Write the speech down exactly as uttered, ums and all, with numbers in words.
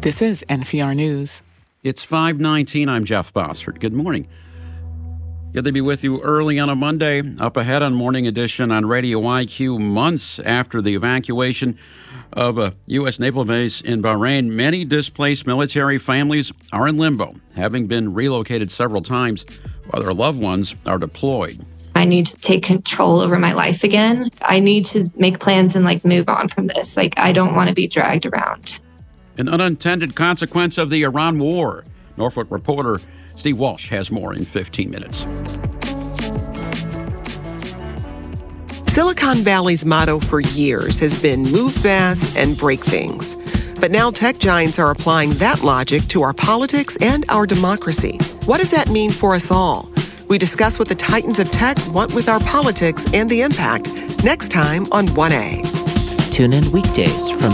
This is N P R News. It's five nineteen. I'm Jeff Bossert. Good morning. Good to be with you early on a Monday. Up ahead on Morning Edition on Radio I Q, months after the evacuation of a U S naval base in Bahrain, many displaced military families are in limbo, having been relocated several times while their loved ones are deployed. I need to take control over my life again. I need to make plans and like move on from this. Like, I don't want to be dragged around. An unintended consequence of the Iran war. Norfolk reporter Steve Walsh has more in fifteen minutes. Silicon Valley's motto for years has been move fast and break things. But now tech giants are applying that logic to our politics and our democracy. What does that mean for us all? We discuss what the titans of tech want with our politics and the impact next time on one A. Tune in weekdays from